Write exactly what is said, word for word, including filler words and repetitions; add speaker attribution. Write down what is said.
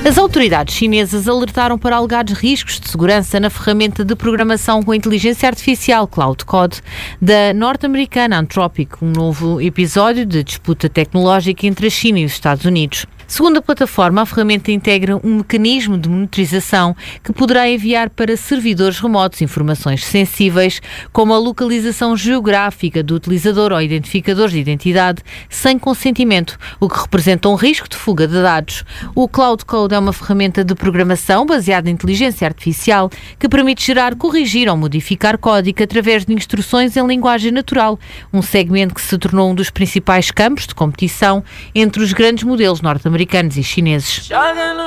Speaker 1: As autoridades chinesas alertaram para alegados riscos de segurança na ferramenta de programação com inteligência artificial Cloud Code da norte-americana Anthropic, um novo episódio de disputa tecnológica entre a China e os Estados Unidos. Segundo a plataforma, a ferramenta integra um mecanismo de monitorização que poderá enviar para servidores remotos informações sensíveis, como a localização geográfica do utilizador ou identificadores de identidade, sem consentimento, o que representa um risco de fuga de dados. O Cloud Code é uma ferramenta de programação baseada em inteligência artificial que permite gerar, corrigir ou modificar código através de instruções em linguagem natural, um segmento que se tornou um dos principais campos de competição entre os grandes modelos norte-americanos e chineses.